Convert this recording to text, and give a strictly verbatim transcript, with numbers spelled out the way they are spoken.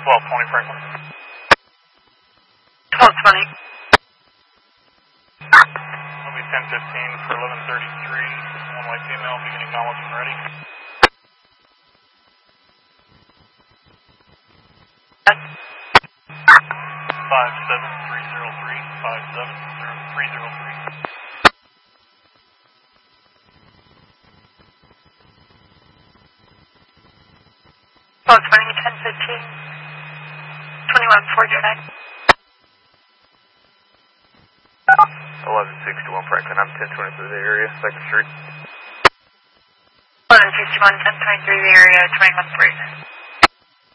twelve twenty Franklin. twelve twenty. It'll be ten fifteen for eleven thirty-three. One white female, beginning knowledge and ready. Five seven three zero three five seven zero three zero three. twelve twenty, ten fifteen. twenty-one forty-nine. eleven sixty-one Franklin, I'm ten twenty-three the area, second street. eleven sixty-one, ten twenty-three the area, twenty-one forty-nine.